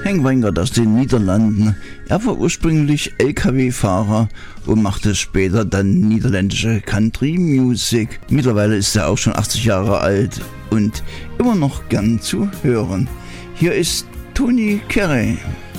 Henk Weingart aus den Niederlanden. Er war ursprünglich LKW-Fahrer und machte später dann niederländische Country-Music. Mittlerweile ist er auch schon 80 Jahre alt und immer noch gern zu hören. Hier ist Tony Carey.